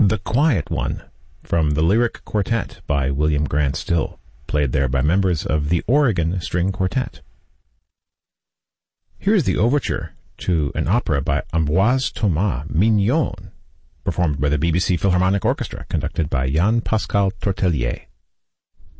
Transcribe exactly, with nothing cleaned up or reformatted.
The Quiet One, from the Lyric Quartet by William Grant Still, played there by members of the Oregon String Quartet. Here's the overture to an opera by Ambroise Thomas, Mignon, performed by the B B C Philharmonic Orchestra, conducted by Jan Pascal Tortelier.